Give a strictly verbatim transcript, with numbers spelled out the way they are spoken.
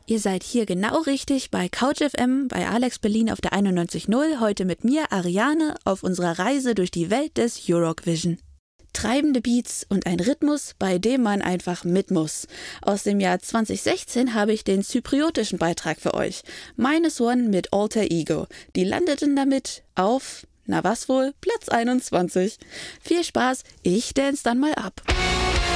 Ihr seid hier genau richtig bei Couch F M, bei Alex Berlin auf der einundneunzig Komma null, heute mit mir, Ariane, auf unserer Reise durch die Welt des Eurovision. Treibende Beats und ein Rhythmus, bei dem man einfach mit muss. Aus dem Jahr zwanzig sechzehn habe ich den zypriotischen Beitrag für euch. Minus One mit Alter Ego. Die landeten damit auf, na was wohl, Platz einundzwanzig. Viel Spaß, ich dance dann mal ab.